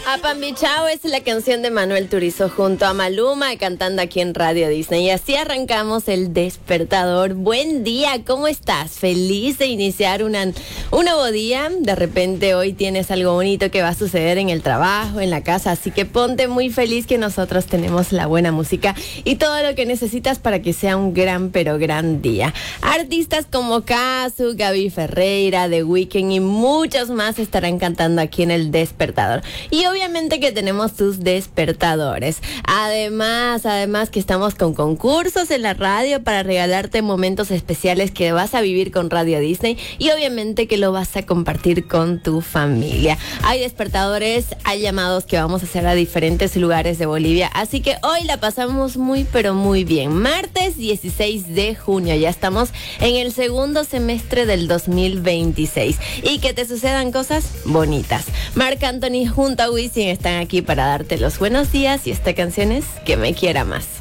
Apambichao es la canción de Manuel Turizo junto a Maluma cantando aquí en Radio Disney. Y así arrancamos el despertador. Buen día, ¿cómo estás? Feliz de iniciar un nuevo día. De repente hoy tienes algo bonito que va a suceder en el trabajo, en la casa. Así que ponte muy feliz que nosotros tenemos la buena música y todo lo que necesitas para que sea un gran pero gran día. Artistas como Casu, Gaby Ferreira, The Weeknd y muchos más estarán cantando aquí en el despertador. Y obviamente que tenemos tus despertadores. Además que estamos con concursos en la radio para regalarte momentos especiales que vas a vivir con Radio Disney y obviamente que lo vas a compartir con tu familia. Hay despertadores, hay llamados que vamos a hacer a diferentes lugares de Bolivia, así que hoy la pasamos muy pero muy bien. Martes 16 de junio, ya estamos en el segundo semestre del 2026 y que te sucedan cosas bonitas. Marc Anthony junto a Wisin están aquí para darte los buenos días y esta canción es Que me quiera más.